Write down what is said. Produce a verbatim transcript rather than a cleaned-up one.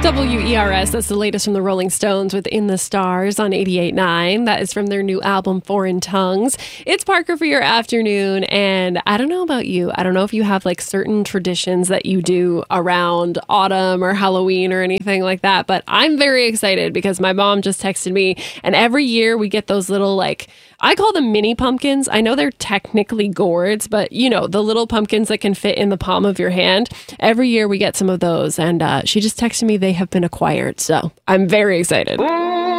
W E R S, that's the latest from the Rolling Stones with In the Stars on eighty-eight point nine. That is from their new album, Foreign Tongues. It's Parker for your afternoon, and I don't know about you. I don't know if you have like certain traditions that you do around autumn or Halloween or anything like that, but I'm very excited because my mom just texted me, and every year we get those little like, I call them mini pumpkins. I know they're technically gourds, but you know, the little pumpkins that can fit in the palm of your hand. Every year we get some of those, and uh, she just texted me they have been acquired. So I'm very excited.